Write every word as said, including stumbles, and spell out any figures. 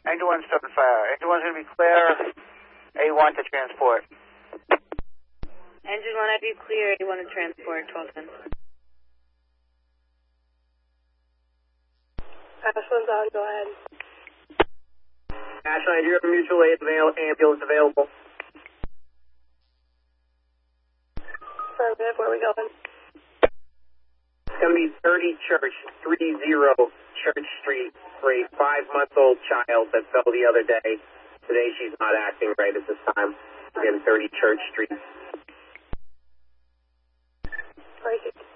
Engine one still on fire. Engine one's going to be clear. A one to transport. Engine one, I be clear. A one to transport. twelve ten. Ashland's on. Go ahead. Ashland, do you have a mutual aid avail ambulance available? Affirmative. Where are we going? It's going to be thirty Church, three zero Church Street for a five-month-old child that fell the other day. Today she's not acting right at this time. Again, thirty Church Street. Break it.